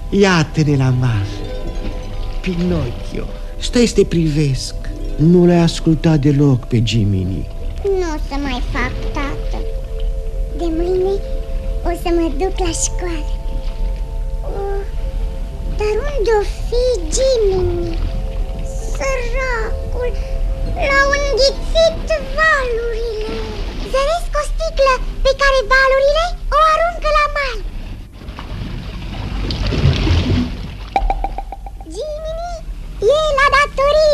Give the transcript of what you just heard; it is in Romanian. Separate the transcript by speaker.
Speaker 1: Iată-ne la mar. Pinocchio, stai să te privesc. Nu l-ai ascultat deloc pe Jiminy.
Speaker 2: Nu o să mai fac, tată. De mâine o să mă duc la școală. Dar unde-o fi Jiminy? Săracul, l-au înghițit valurile. Zăresc o sticlă pe care valurile o aruncă la mal. Jiminy e la datorie.